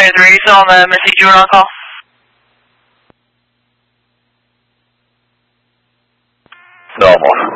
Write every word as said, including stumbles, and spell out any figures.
Area three, are you still on the Mystic Jordan call? Normal.